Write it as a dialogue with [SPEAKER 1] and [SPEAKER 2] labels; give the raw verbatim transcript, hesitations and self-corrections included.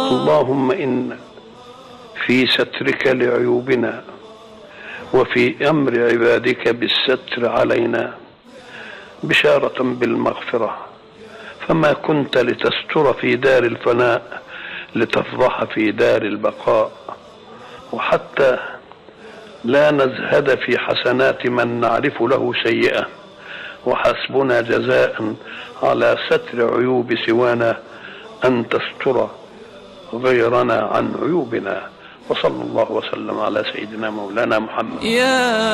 [SPEAKER 1] اللهم إن في سترك لعيوبنا وفي أمر عبادك بالستر علينا بشارة بالمغفرة، فما كنت لتستر في دار الفناء لتفضح في دار البقاء، وحتى لا نزهد في حسنات من نعرف له سيئة، وحسبنا جزاء على ستر عيوب سوانا أن تستر غيرنا عن عيوبنا. وصلى الله وسلم على سيدنا مولانا محمد.